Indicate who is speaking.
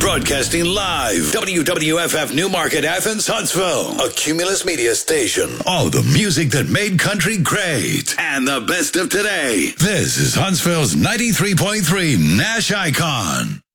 Speaker 1: Broadcasting live. WWFF Newmarket, Athens, Huntsville. A Cumulus Media station. All the music that made country great. And the best of today. This is Huntsville's 93.3 Nash Icon.